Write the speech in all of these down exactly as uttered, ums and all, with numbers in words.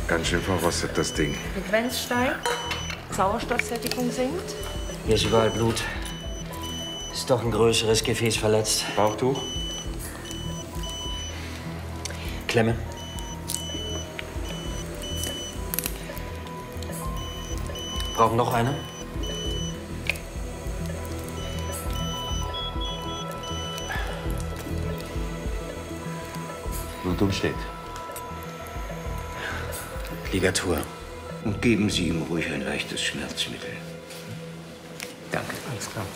Ganz schön verrostet, das Ding. Frequenz steigt, Sauerstoffsättigung sinkt. Hier ist überall Blut. Ist doch ein größeres Gefäß verletzt. Bauchtuch? Klemme. Brauchen noch eine? Blutung steht. Ligatur. Und geben Sie ihm ruhig ein leichtes Schmerzmittel. Danke. Alles klar.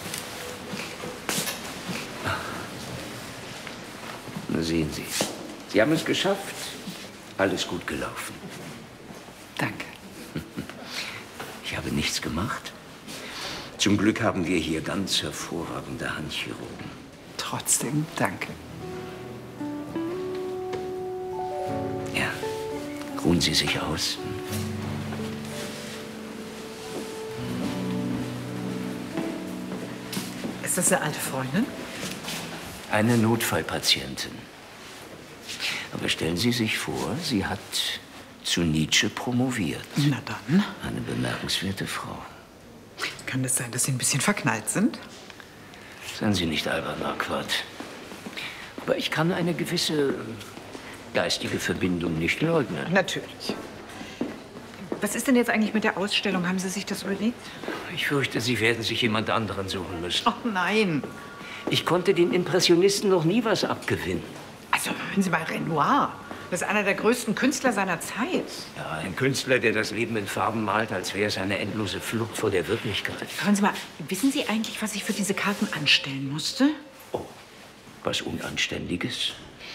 Na sehen Sie. Sie haben es geschafft. Alles gut gelaufen. Danke. Ich habe nichts gemacht. Zum Glück haben wir hier ganz hervorragende Handchirurgen. Trotzdem, danke. Ja, ruhen Sie sich aus. Ist das eine alte Freundin? Eine Notfallpatientin. Aber stellen Sie sich vor, sie hat zu Nietzsche promoviert. Na dann. Eine bemerkenswerte Frau. Kann es sein, dass Sie ein bisschen verknallt sind? Seien Sie nicht albern, Marquardt. Aber ich kann eine gewisse geistige Verbindung nicht leugnen. Natürlich. Was ist denn jetzt eigentlich mit der Ausstellung? Haben Sie sich das überlegt? Ich fürchte, Sie werden sich jemand anderen suchen müssen. Ach nein. Ich konnte den Impressionisten noch nie was abgewinnen. Also hören Sie mal, Renoir. Das ist einer der größten Künstler seiner Zeit. Ja, ein Künstler, der das Leben in Farben malt, als wäre es eine endlose Flucht vor der Wirklichkeit. Hören Sie mal, wissen Sie eigentlich, was ich für diese Karten anstellen musste? Oh, was Unanständiges.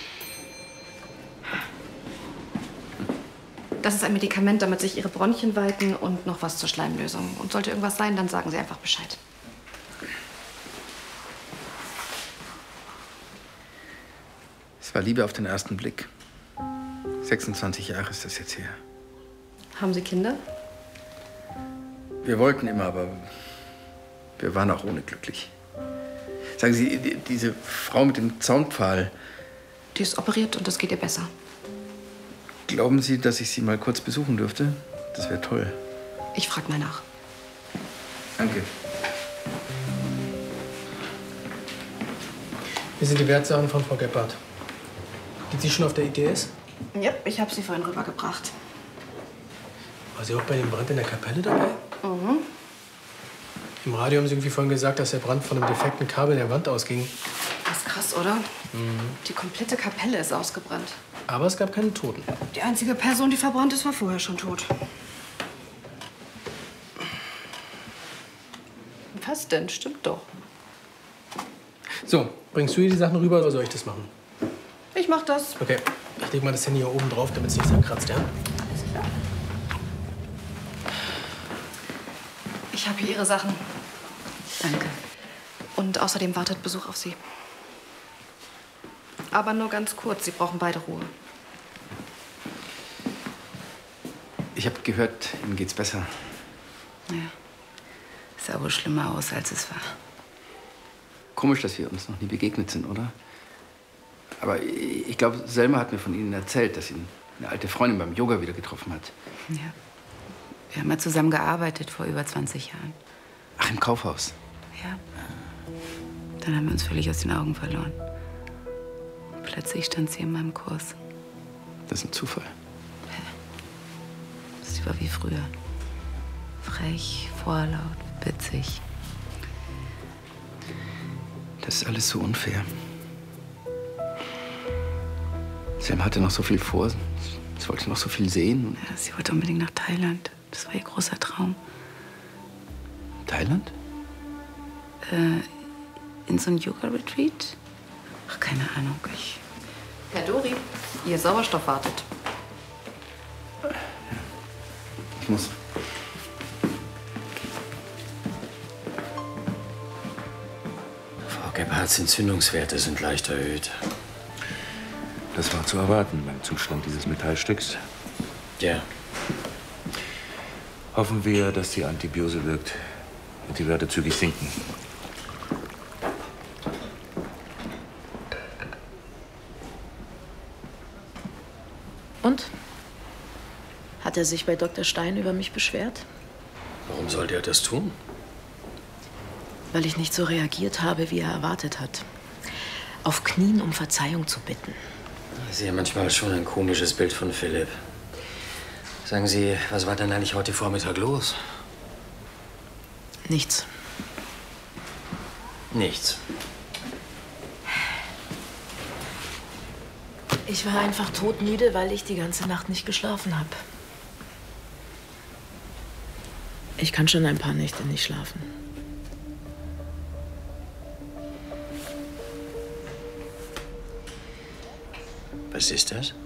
Das ist ein Medikament, damit sich Ihre Bronchien weiten und noch was zur Schleimlösung. Und sollte irgendwas sein, dann sagen Sie einfach Bescheid. Es war Liebe auf den ersten Blick. sechsundzwanzig Jahre ist das jetzt her. Haben Sie Kinder? Wir wollten immer, aber wir waren auch ohne glücklich. Sagen Sie, die- diese Frau mit dem Zaunpfahl, Die ist operiert und es geht ihr besser. glauben Sie, dass ich Sie mal kurz besuchen dürfte? Das wäre toll. Ich frage mal nach. Danke. Hier sind die Wertsachen von Frau Gebhardt. Geht sie schon auf der I T S? Ja, ich habe sie vorhin rübergebracht. War sie auch bei dem Brand in der Kapelle dabei? Mhm. Im Radio haben sie irgendwie vorhin gesagt, dass der Brand von einem defekten Kabel in der Wand ausging. Das ist krass, oder? Mhm. Die komplette Kapelle ist ausgebrannt. Aber es gab keine Toten. Die einzige Person, die verbrannt ist, war vorher schon tot. Was denn? Stimmt doch. So, bringst du ihr die Sachen rüber oder soll ich das machen? Ich mach das. Okay, ich leg mal das Handy hier oben drauf, damit es nicht zerkratzt, ja? Ich habe hier Ihre Sachen. Danke. Und außerdem wartet Besuch auf Sie. Aber nur ganz kurz. Sie brauchen beide Ruhe. Ich habe gehört, Ihnen geht's besser. Ja. Sah wohl schlimmer aus, als es war. Komisch, dass wir uns noch nie begegnet sind, oder? Aber ich glaube, Selma hat mir von Ihnen erzählt, dass ihn eine alte Freundin beim Yoga wieder getroffen hat. Ja. Wir haben mal zusammen gearbeitet vor über zwanzig Jahren. Ach, im Kaufhaus. Ja. Dann haben wir uns völlig aus den Augen verloren. Plötzlich stand sie in meinem Kurs. Das ist ein Zufall. Sie war wie früher. Frech, vorlaut, witzig. Das ist alles so unfair. Selma hatte noch so viel vor. Sie wollte noch so viel sehen. Ja, sie wollte unbedingt nach Thailand. Das war ihr großer Traum. Thailand? Äh, in so ein Yoga-Retreat? Ach, keine Ahnung. Ich Herr Dori, Ihr Sauerstoff wartet. Ich muss. Frau Gebhardts Entzündungswerte sind leicht erhöht. Das war zu erwarten beim Zustand dieses Metallstücks. Ja. Hoffen wir, dass die Antibiose wirkt und die Werte zügig sinken. Und? Hat er sich bei Doktor Stein über mich beschwert? Warum sollte er das tun? Weil ich nicht so reagiert habe, wie er erwartet hat. Auf Knien um Verzeihung zu bitten. Sie haben manchmal schon ein komisches Bild von Philipp. Sagen Sie, was war denn eigentlich heute Vormittag los? Nichts. Nichts. Ich war einfach todmüde, weil ich die ganze Nacht nicht geschlafen habe. Ich kann schon ein paar Nächte nicht schlafen. Was ist das?